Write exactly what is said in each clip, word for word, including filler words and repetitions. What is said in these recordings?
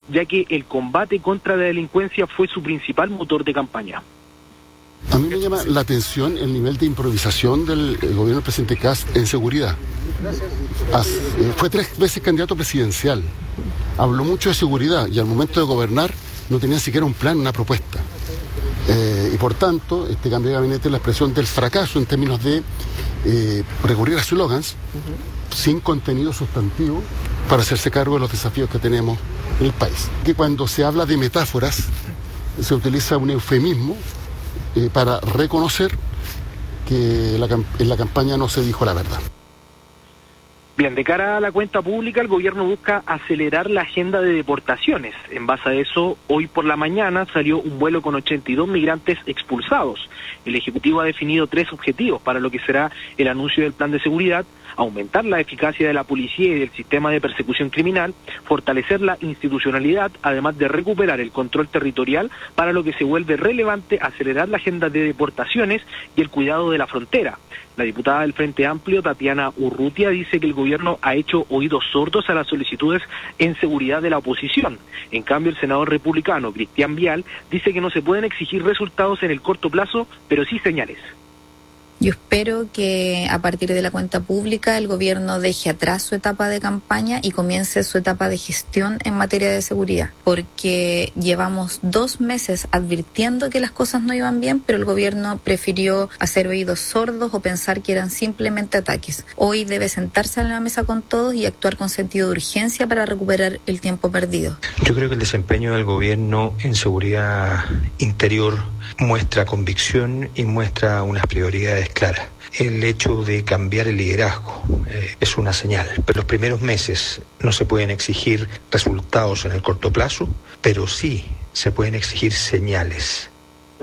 ya que el combate contra la delincuencia fue su principal motor de campaña. A mí me llama la atención el nivel de improvisación del gobierno del presidente Kast en seguridad. As, eh, fue tres veces candidato presidencial, habló mucho de seguridad y al momento de gobernar no tenía siquiera un plan, una propuesta. Eh, y por tanto, este cambio de gabinete es la expresión del fracaso en términos de eh, recurrir a slogans uh-huh. sin contenido sustantivo para hacerse cargo de los desafíos que tenemos en el país. Que cuando se habla de metáforas se utiliza un eufemismo Eh, para reconocer que la, en la campaña no se dijo la verdad. Bien, de cara a la cuenta pública, el gobierno busca acelerar la agenda de deportaciones. En base a eso, hoy por la mañana salió un vuelo con ochenta y dos migrantes expulsados. El Ejecutivo ha definido tres objetivos para lo que será el anuncio del plan de seguridad: aumentar la eficacia de la policía y del sistema de persecución criminal, fortalecer la institucionalidad, además de recuperar el control territorial, para lo que se vuelve relevante acelerar la agenda de deportaciones y el cuidado de la frontera. La diputada del Frente Amplio, Tatiana Urrutia, dice que el gobierno ha hecho oídos sordos a las solicitudes en seguridad de la oposición. En cambio, el senador republicano, Cristian Vial, dice que no se pueden exigir resultados en el corto plazo, pero sí señales. Yo espero que a partir de la cuenta pública el gobierno deje atrás su etapa de campaña y comience su etapa de gestión en materia de seguridad, porque llevamos dos meses advirtiendo que las cosas no iban bien, pero el gobierno prefirió hacer oídos sordos o pensar que eran simplemente ataques. Hoy debe sentarse a la mesa con todos y actuar con sentido de urgencia para recuperar el tiempo perdido. Yo creo que el desempeño del gobierno en seguridad interior muestra convicción y muestra unas prioridades claras. El hecho de cambiar el liderazgo eh, es una señal, pero los primeros meses no se pueden exigir resultados en el corto plazo, pero sí se pueden exigir señales.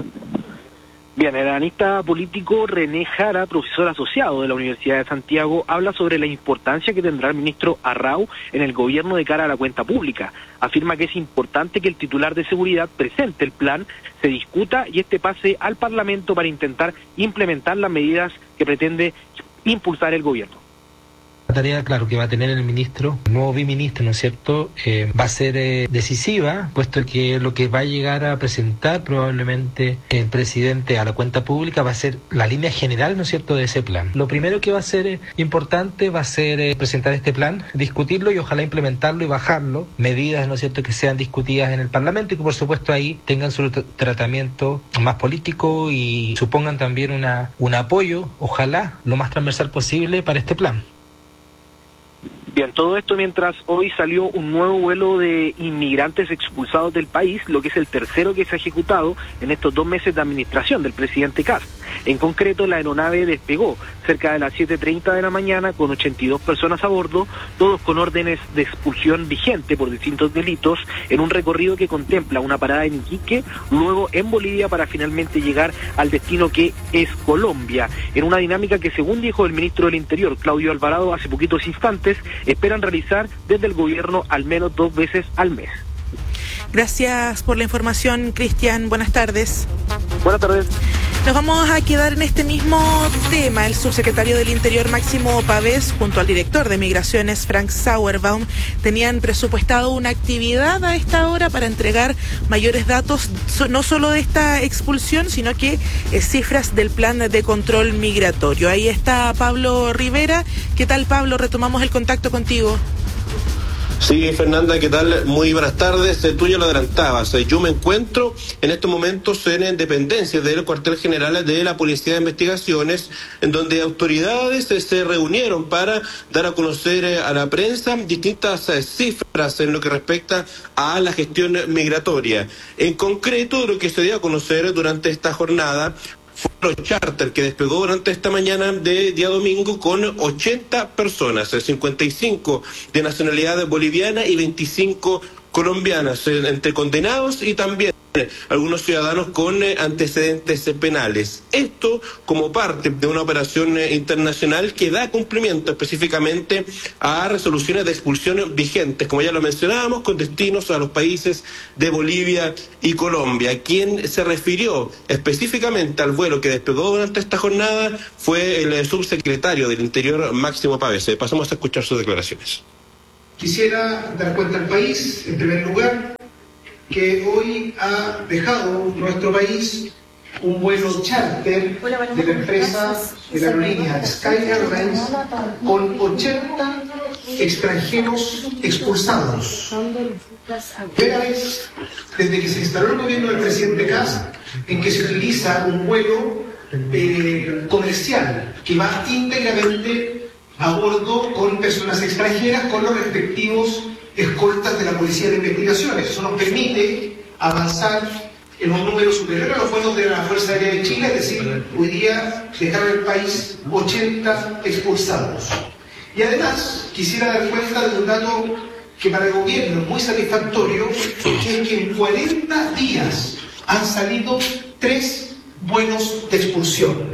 Bien, el analista político René Jara, profesor asociado de la Universidad de Santiago, habla sobre la importancia que tendrá el ministro Arrau en el gobierno de cara a la cuenta pública. Afirma que es importante que el titular de seguridad presente el plan, se discuta y este pase al Parlamento para intentar implementar las medidas que pretende impulsar el gobierno. La tarea, claro, que va a tener el ministro, el nuevo biministro, ¿no es cierto?, eh, va a ser eh, decisiva, puesto que lo que va a llegar a presentar probablemente el presidente a la cuenta pública va a ser la línea general, ¿no es cierto?, de ese plan. Lo primero que va a ser eh, importante va a ser eh, presentar este plan, discutirlo y ojalá implementarlo y bajarlo, medidas, ¿no es cierto?, que sean discutidas en el Parlamento y que por supuesto ahí tengan su tr- tratamiento más político y supongan también una, un apoyo, ojalá, lo más transversal posible para este plan. Bien, todo esto mientras hoy salió un nuevo vuelo de inmigrantes expulsados del país, lo que es el tercero que se ha ejecutado en estos dos meses de administración del presidente Kast. En concreto, la aeronave despegó cerca de las siete treinta de la mañana con ochenta y dos personas a bordo, todos con órdenes de expulsión vigente por distintos delitos, en un recorrido que contempla una parada en Iquique, luego en Bolivia para finalmente llegar al destino que es Colombia, en una dinámica que, según dijo el ministro del Interior, Claudio Alvarado, hace poquitos instantes, esperan realizar desde el gobierno al menos dos veces al mes. Gracias por la información, Cristian. Buenas tardes. Buenas tardes. Nos vamos a quedar en este mismo tema. El subsecretario del Interior, Máximo Pavés, junto al director de Migraciones, Frank Sauerbaum, tenían presupuestado una actividad a esta hora para entregar mayores datos, no solo de esta expulsión, sino que eh, cifras del plan de control migratorio. Ahí está Pablo Rivera. ¿Qué tal, Pablo? Retomamos el contacto contigo. Sí, Fernanda, ¿qué tal? Muy buenas tardes. Tú ya lo adelantabas. Yo me encuentro en estos momentos en dependencias del cuartel general de la Policía de Investigaciones, en donde autoridades se reunieron para dar a conocer a la prensa distintas cifras en lo que respecta a la gestión migratoria. En concreto, lo que se dio a conocer durante esta jornada fue el charter que despegó durante esta mañana de día domingo con ochenta personas, cincuenta y cinco de nacionalidad boliviana y veinticinco colombianas, entre condenados y también algunos ciudadanos con antecedentes penales. Esto como parte de una operación internacional que da cumplimiento específicamente a resoluciones de expulsión vigentes, como ya lo mencionábamos, con destinos a los países de Bolivia y Colombia. Quien se refirió específicamente al vuelo que despegó durante esta jornada fue el subsecretario del Interior, Máximo Pavés. Pasamos a escuchar sus declaraciones. Quisiera dar cuenta al país, en primer lugar, que hoy ha dejado nuestro país un vuelo charter de la empresa de la aerolínea Sky Airlines con ochenta extranjeros expulsados. Primera vez desde que se instaló el gobierno del presidente Kast en que se utiliza un vuelo eh, comercial que va íntegramente a bordo con personas extranjeras con los respectivos escoltas de la Policía de Investigaciones. Eso nos permite avanzar en un número superior a los vuelos de la Fuerza Aérea de Chile, es decir, hoy día dejaron el país ochenta expulsados. Y además quisiera dar cuenta de un dato que para el gobierno es muy satisfactorio, que es que en cuarenta días han salido tres vuelos de expulsión.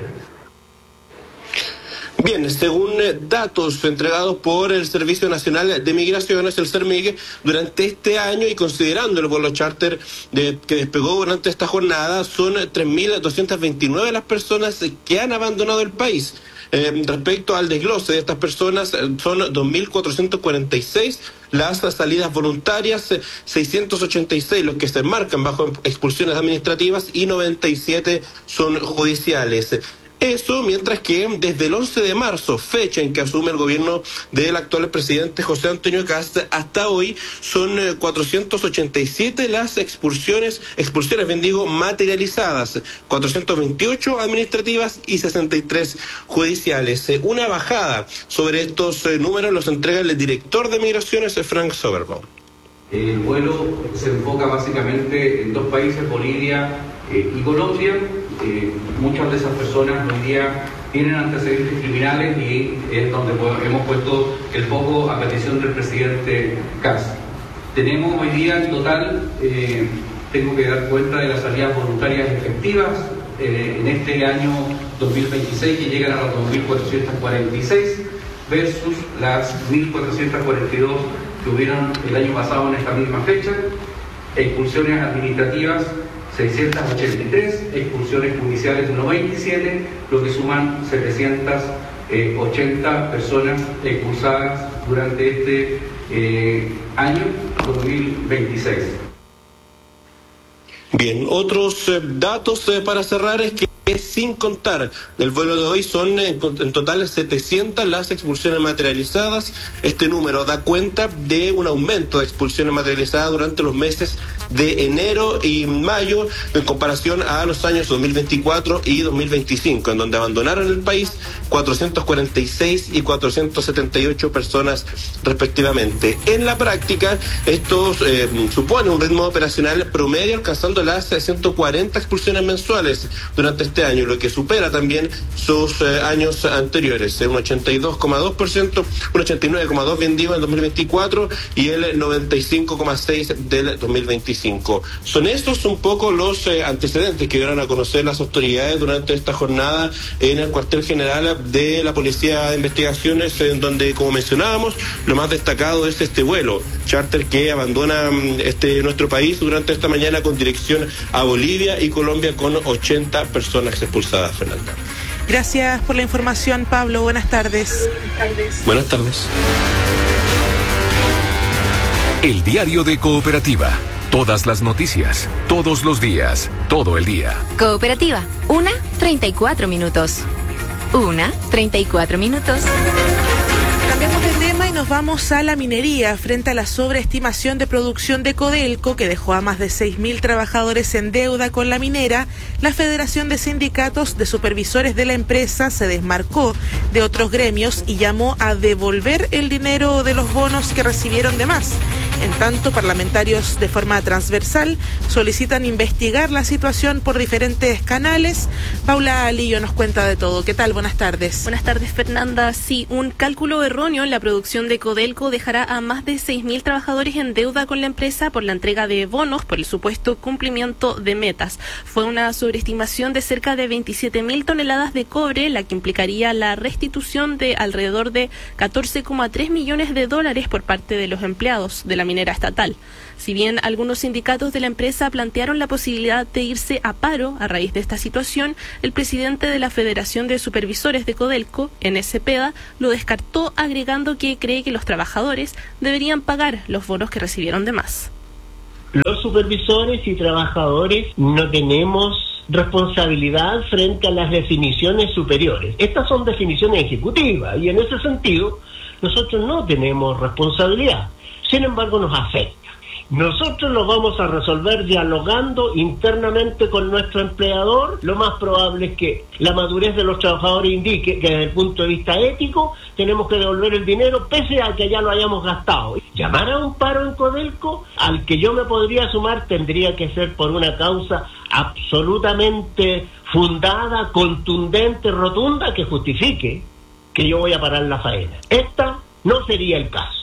Bien, según datos entregados por el Servicio Nacional de Migraciones, el SERMIG, durante este año y considerando el vuelo charter de, que despegó durante esta jornada, son tres mil doscientas veintinueve las personas que han abandonado el país. Eh, respecto al desglose de estas personas, son dos mil cuatrocientos cuarenta y seis las salidas voluntarias, seiscientos ochenta y seis los que se enmarcan bajo expulsiones administrativas y noventa y siete son judiciales. Eso mientras que desde el once de marzo, fecha en que asume el gobierno del actual presidente José Antonio Kast, hasta hoy son cuatrocientos ochenta y siete las expulsiones, expulsiones, bien digo, materializadas, cuatrocientos veintiocho administrativas y sesenta y tres judiciales. Una bajada sobre estos números los entrega el director de Migraciones, Frank Sauerbaum. El vuelo se enfoca básicamente en dos países, Bolivia eh, y Colombia. Eh, muchas de esas personas hoy día tienen antecedentes criminales y es donde hemos puesto el foco a petición del presidente Kast. Tenemos hoy día en total, eh, tengo que dar cuenta de las salidas voluntarias efectivas eh, en este año dos mil veintiséis, que llegan a los dos mil cuatrocientos cuarenta y seis versus las mil cuatrocientos cuarenta y dos que hubieron el año pasado en esta misma fecha. Expulsiones administrativas seiscientos ochenta y tres, expulsiones judiciales noventa y siete, lo que suman setecientas ochenta personas expulsadas durante este eh, año dos mil veintiséis. Bien, otros eh, datos eh, para cerrar es que sin contar del vuelo de hoy son en, en total setecientas las expulsiones materializadas. Este número da cuenta de un aumento de expulsiones materializadas durante los meses de enero y mayo en comparación a los años dos mil veinticuatro y dos mil veinticinco, en donde abandonaron el país cuatrocientos cuarenta y seis y cuatrocientos setenta y ocho personas respectivamente. En la práctica, esto eh, supone un ritmo operacional promedio alcanzando las ciento cuarenta expulsiones mensuales durante este año, lo que supera también sus eh, años anteriores, un ochenta y dos coma dos por ciento, un ochenta y nueve coma dos por ciento bien digo en dos mil veinticuatro y el noventa y cinco coma seis por ciento del dos mil veinticinco. Son estos un poco los eh, antecedentes que dieron a conocer las autoridades durante esta jornada en el cuartel general de la Policía de Investigaciones, en donde, como mencionábamos, lo más destacado es este vuelo charter que abandona este nuestro país durante esta mañana con dirección a Bolivia y Colombia con ochenta personas expulsadas, Fernanda. Gracias por la información, Pablo. Buenas tardes. Buenas tardes. El diario de Cooperativa. Todas las noticias, todos los días, todo el día. Cooperativa, una, treinta y cuatro minutos. Una, treinta y cuatro minutos. Cambiamos de tema y nos vamos a la minería. Frente a la sobreestimación de producción de Codelco, que dejó a más de seis mil trabajadores en deuda con la minera, la Federación de Sindicatos de Supervisores de la empresa se desmarcó de otros gremios y llamó a devolver el dinero de los bonos que recibieron de más. En tanto, parlamentarios de forma transversal solicitan investigar la situación por diferentes canales. Paula Alillo nos cuenta de todo. ¿Qué tal? Buenas tardes. Buenas tardes, Fernanda. Sí, un cálculo erróneo en la producción de Codelco dejará a más de seis mil trabajadores en deuda con la empresa por la entrega de bonos por el supuesto cumplimiento de metas. Fue una sobreestimación de cerca de veintisiete mil toneladas de cobre, la que implicaría la restitución de alrededor de catorce coma tres millones de dólares por parte de los empleados de la minera estatal. Si bien algunos sindicatos de la empresa plantearon la posibilidad de irse a paro a raíz de esta situación, el presidente de la Federación de Supervisores de Codelco, Enes Cepeda, lo descartó, agregando que cree que los trabajadores deberían pagar los bonos que recibieron de más. Los supervisores y trabajadores no tenemos responsabilidad frente a las definiciones superiores. Estas son definiciones ejecutivas y en ese sentido nosotros no tenemos responsabilidad. Sin embargo, nos afecta. Nosotros lo vamos a resolver dialogando internamente con nuestro empleador. Lo más probable es que la madurez de los trabajadores indique que desde el punto de vista ético tenemos que devolver el dinero pese a que ya lo hayamos gastado. Llamar a un paro en Codelco, al que yo me podría sumar, tendría que ser por una causa absolutamente fundada, contundente, rotunda, que justifique que yo voy a parar la faena. Esta no sería el caso.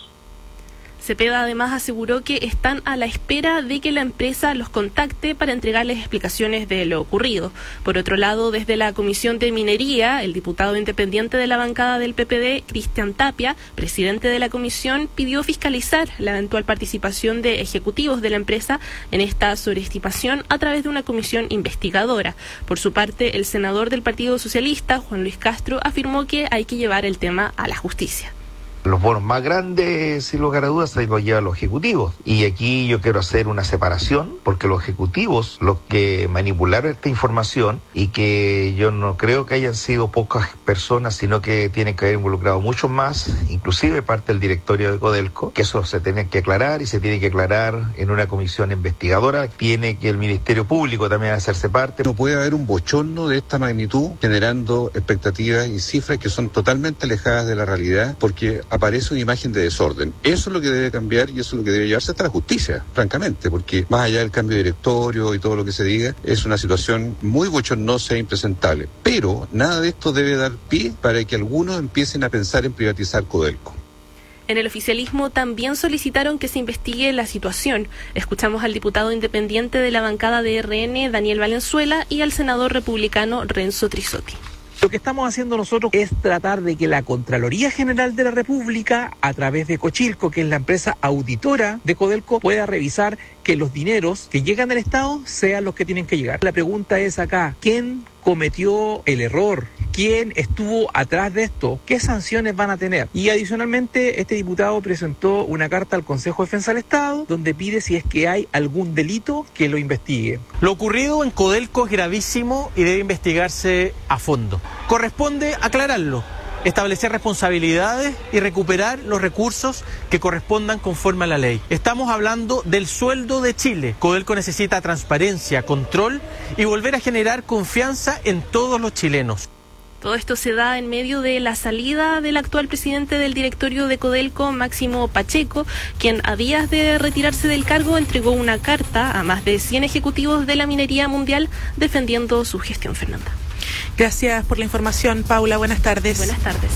Cepeda además aseguró que están a la espera de que la empresa los contacte para entregarles explicaciones de lo ocurrido. Por otro lado, desde la Comisión de Minería, el diputado independiente de la bancada del P P D, Cristian Tapia, presidente de la comisión, pidió fiscalizar la eventual participación de ejecutivos de la empresa en esta sobreestimación a través de una comisión investigadora. Por su parte, el senador del Partido Socialista, Juan Luis Castro, afirmó que hay que llevar el tema a la justicia. Los bonos más grandes, sin lugar a dudas, se los llevan los ejecutivos. Y aquí yo quiero hacer una separación, porque los ejecutivos, los que manipularon esta información, y que yo no creo que hayan sido pocas personas, sino que tienen que haber involucrado mucho más, inclusive parte del directorio de Codelco, que eso se tiene que aclarar y se tiene que aclarar en una comisión investigadora. Tiene que el Ministerio Público también hacerse parte. No puede haber un bochorno de esta magnitud generando expectativas y cifras que son totalmente alejadas de la realidad, porque aparece una imagen de desorden. Eso es lo que debe cambiar y eso es lo que debe llevarse hasta la justicia, francamente, porque más allá del cambio de directorio y todo lo que se diga, es una situación muy bochornosa e impresentable. Pero nada de esto debe dar pie para que algunos empiecen a pensar en privatizar Codelco. En el oficialismo también solicitaron que se investigue la situación. Escuchamos al diputado independiente de la bancada de R N, Daniel Valenzuela, y al senador republicano Renzo Trisotti. Lo que estamos haciendo nosotros es tratar de que la Contraloría General de la República, a través de Cochilco, que es la empresa auditora de Codelco, pueda revisar que los dineros que llegan al Estado sean los que tienen que llegar. La pregunta es acá, ¿quién cometió el error? ¿Quién estuvo atrás de esto? ¿Qué sanciones van a tener? Y adicionalmente, este diputado presentó una carta al Consejo de Defensa del Estado donde pide si es que hay algún delito que lo investigue. Lo ocurrido en Codelco es gravísimo y debe investigarse a fondo. Corresponde aclararlo, establecer responsabilidades y recuperar los recursos que correspondan conforme a la ley. Estamos hablando del sueldo de Chile. Codelco necesita transparencia, control y volver a generar confianza en todos los chilenos. Todo esto se da en medio de la salida del actual presidente del directorio de Codelco, Máximo Pacheco, quien a días de retirarse del cargo entregó una carta a más de cien ejecutivos de la minería mundial defendiendo su gestión. Fernanda. Gracias por la información, Paula. Buenas tardes. Buenas tardes.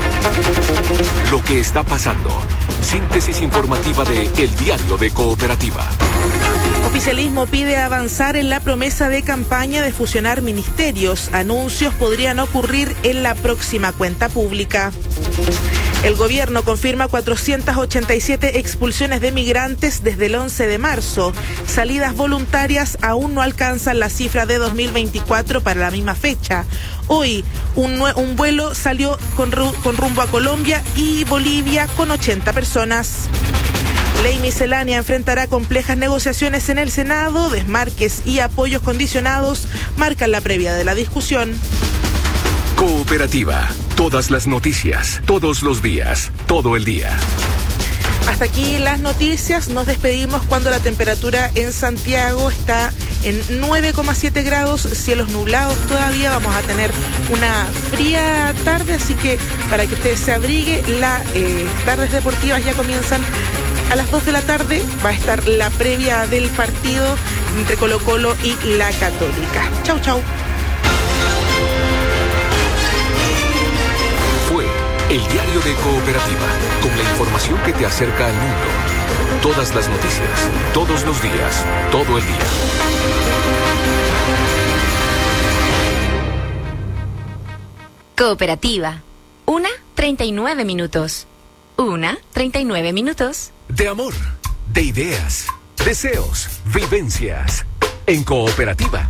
Lo que está pasando. Síntesis informativa de El Diario de Cooperativa. Oficialismo pide avanzar en la promesa de campaña de fusionar ministerios. Anuncios podrían ocurrir en la próxima cuenta pública. El gobierno confirma cuatrocientas ochenta y siete expulsiones de migrantes desde el once de marzo. Salidas voluntarias aún no alcanzan la cifra de dos mil veinticuatro para la misma fecha. Hoy, un, un vuelo salió con, con rumbo a Colombia y Bolivia con ochenta personas. Ley miscelánea enfrentará complejas negociaciones en el Senado. Desmarques y apoyos condicionados marcan la previa de la discusión. Cooperativa. Todas las noticias, todos los días, todo el día. Hasta aquí las noticias. Nos despedimos cuando la temperatura en Santiago está en nueve coma siete grados, cielos nublados todavía. Vamos a tener una fría tarde, así que para que usted se abrigue, las eh, tardes deportivas ya comienzan a las dos de la tarde. Va a estar la previa del partido entre Colo-Colo y la Católica. Chau, chau. Fue El Diario de Cooperativa, con la información que te acerca al mundo. Todas las noticias, todos los días, todo el día. Cooperativa. Una, treinta y nueve minutos. Una, treinta y nueve minutos. De amor, de ideas, deseos, vivencias. En Cooperativa